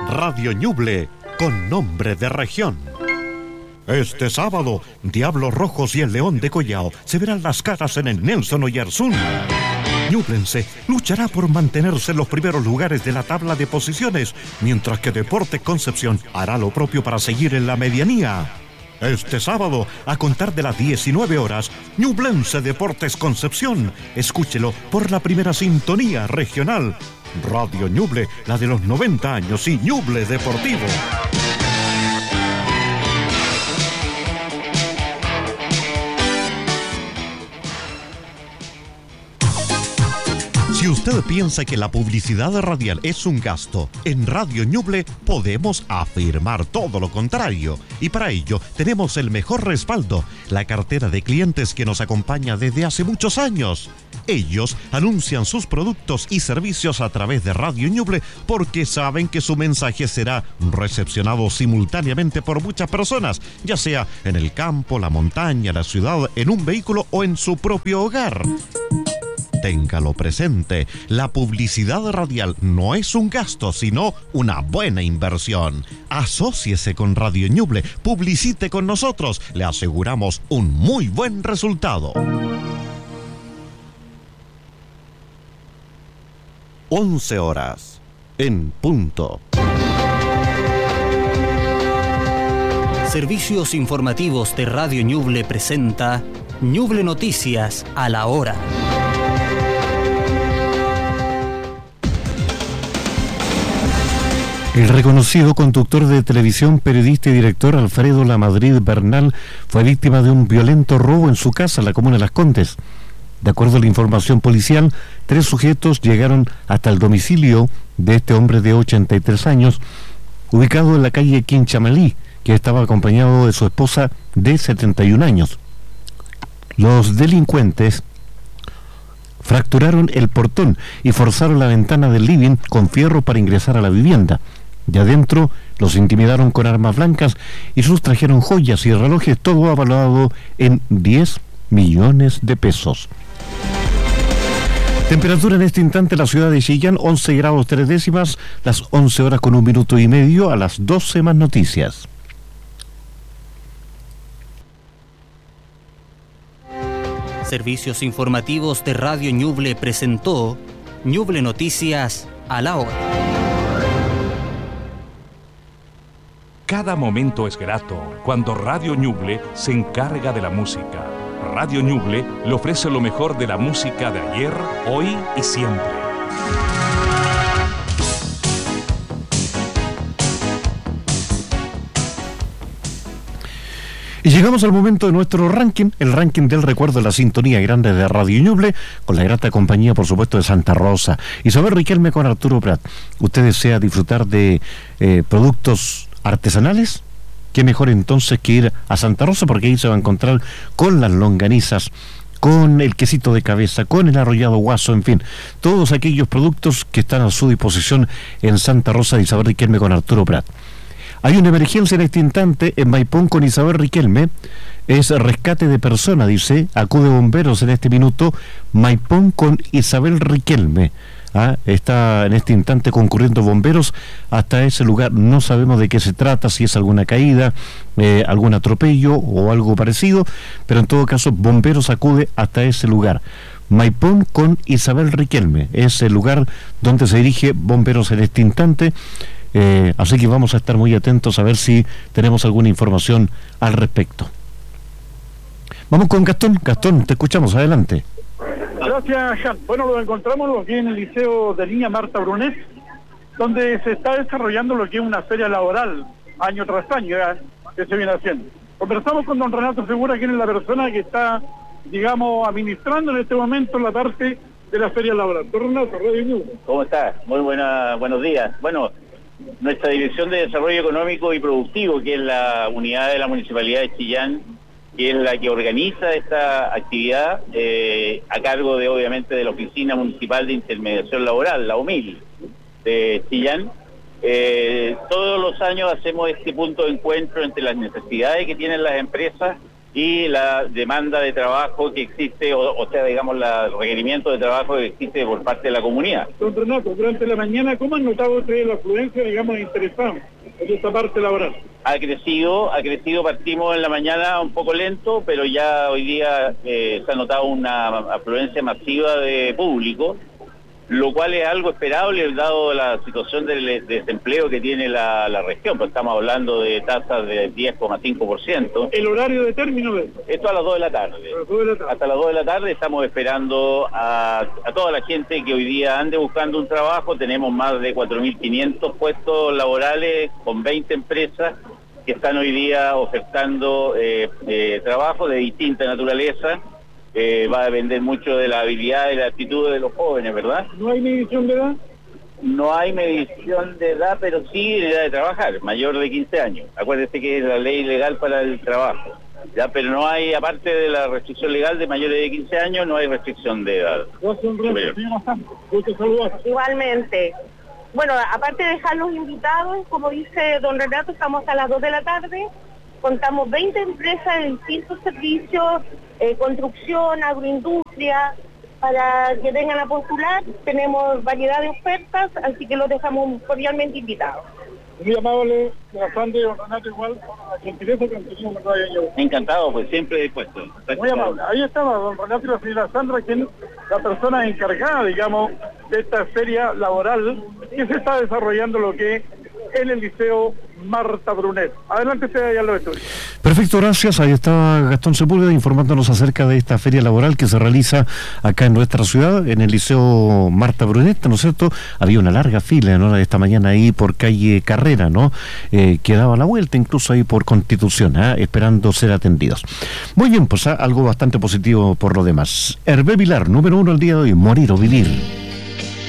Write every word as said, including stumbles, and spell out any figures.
Radio Ñuble, con nombre de región. Este sábado, Diablos Rojos y el León de Collao se verán las caras en el Nelson Oyarzún. Ñublense luchará por mantenerse en los primeros lugares de la tabla de posiciones, mientras que Deportes Concepción hará lo propio para seguir en la medianía. Este sábado, a contar de las diecinueve horas, Ñublense Deportes Concepción. Escúchelo por la primera sintonía regional. Radio Ñuble, la de los noventa años y Ñuble Deportivo. Si usted piensa que la publicidad radial es un gasto, en Radio Ñuble podemos afirmar todo lo contrario. Y para ello tenemos el mejor respaldo, la cartera de clientes que nos acompaña desde hace muchos años. Ellos anuncian sus productos y servicios a través de Radio Ñuble porque saben que su mensaje será recepcionado simultáneamente por muchas personas, ya sea en el campo, la montaña, la ciudad, en un vehículo o en su propio hogar. Téngalo presente, la publicidad radial no es un gasto, sino una buena inversión. Asóciese con Radio Ñuble, publicite con nosotros, le aseguramos un muy buen resultado. once horas, en punto. Servicios informativos de Radio Ñuble presenta Ñuble Noticias a la hora. El reconocido conductor de televisión, periodista y director Alfredo Lamadrid Bernal fue víctima de un violento robo en su casa en la comuna de Las Condes. De acuerdo a la información policial, tres sujetos llegaron hasta el domicilio de este hombre de ochenta y tres años, ubicado en la calle Quinchamalí, que estaba acompañado de su esposa de setenta y un años. Los delincuentes fracturaron el portón y forzaron la ventana del living con fierro para ingresar a la vivienda. De adentro los intimidaron con armas blancas y sustrajeron joyas y relojes, todo avalado en diez millones de pesos. Temperatura en este instante en la ciudad de Chillán, once grados tres décimas, las once horas con un minuto y medio, a las doce más noticias. Servicios informativos de Radio Ñuble presentó Ñuble Noticias a la hora. Cada momento es grato cuando Radio Ñuble se encarga de la música. Radio Ñuble le ofrece lo mejor de la música de ayer, hoy y siempre. Y llegamos al momento de nuestro ranking, el ranking del recuerdo de la sintonía grande de Radio Ñuble, con la grata compañía, por supuesto, de Santa Rosa. Isabel Riquelme con Arturo Prat. ¿Usted desea disfrutar de eh, productos artesanales? Qué mejor entonces que ir a Santa Rosa, porque ahí se va a encontrar con las longanizas, con el quesito de cabeza, con el arrollado guaso, en fin, todos aquellos productos que están a su disposición en Santa Rosa de Isabel Riquelme con Arturo Prat. Hay una emergencia en este instante en Maipón con Isabel Riquelme, es rescate de persona, dice, acude bomberos en este minuto, Maipón con Isabel Riquelme. Ah, está en este instante concurriendo bomberos hasta ese lugar. No sabemos de qué se trata, si es alguna caída, eh, algún atropello o algo parecido, pero en todo caso bomberos acude hasta ese lugar. Maipón con Isabel Riquelme es el lugar donde se dirige bomberos en este instante, eh, así que vamos a estar muy atentos a ver si tenemos alguna información al respecto. Vamos con Gastón. Gastón, te escuchamos, adelante. Gracias, Jan. Bueno, lo encontramos aquí en el Liceo de Niña Marta Brunet, donde se está desarrollando lo que es una feria laboral, año tras año, ¿eh? que se viene haciendo. Conversamos con don Renato Segura, quien es la persona que está, digamos, administrando en este momento la parte de la feria laboral. Don Renato, Radio News. ¿Cómo está? Muy buena, buenos días. Bueno, nuestra Dirección de Desarrollo Económico y Productivo, que es la unidad de la Municipalidad de Chillán, que es la que organiza esta actividad, eh, a cargo de, obviamente, de la Oficina Municipal de Intermediación Laboral, la O M I L, de Chillán. Eh, todos los años hacemos este punto de encuentro entre las necesidades que tienen las empresas y la demanda de trabajo que existe, o, o sea, digamos, la- el requerimiento de trabajo que existe por parte de la comunidad. Don Renato, durante la mañana, ¿cómo han notado ustedes la afluencia, digamos, interesada en esta parte laboral? Ha crecido, ha crecido, partimos en la mañana un poco lento, pero ya hoy día eh, se ha notado una afluencia masiva de público, lo cual es algo esperable dado la situación del desempleo que tiene la, la región, pues estamos hablando de tasas de diez coma cinco por ciento. El horario de término de esto. Esto a las dos de la tarde. A las dos de la tarde. Hasta las dos de la tarde estamos esperando a, a toda la gente que hoy día ande buscando un trabajo. Tenemos más de cuatro mil quinientos puestos laborales con veinte empresas que están hoy día ofertando eh, eh, trabajo de distinta naturaleza. Eh, va a depender mucho de la habilidad y la actitud de los jóvenes, ¿verdad? ¿No hay medición de edad? No hay medición de edad, pero sí en edad de trabajar, mayor de quince años. Acuérdese que es la ley legal para el trabajo. Ya, pero no hay, aparte de la restricción legal de mayores de quince años, no hay restricción de edad. Gracias, don Renato. Superior. Señora Santos, gusto saludar. Igualmente. Bueno, aparte de dejarlos invitados, como dice don Renato, estamos a las dos de la tarde, contamos veinte empresas de distintos servicios, eh, construcción, agroindustria, para que vengan a postular. Tenemos variedad de ofertas, así que los dejamos cordialmente invitados. Muy amable, señora Santos, don Renato, igual, por la gentileza que han tenido con Radio Ñuble. Encantado, pues siempre dispuesto. Muy amable. Ahí estaba don Renato y la señora Sandra, quien la persona encargada, digamos, de esta feria laboral que se está desarrollando lo que en el Liceo Marta Brunet. Adelante usted allá en los estudios. Perfecto, gracias. Ahí estaba Gastón Sepúlveda informándonos acerca de esta feria laboral que se realiza acá en nuestra ciudad, en el Liceo Marta Brunet, ¿no es cierto? Había una larga fila en hora de esta mañana ahí por calle Carrera, ¿no? Eh, que daba la vuelta incluso ahí por Constitución, ¿eh? Esperando ser atendidos. Muy bien, pues ¿eh? Algo bastante positivo por lo demás. Hervé Vilar, número uno el día de hoy, morir o vivir.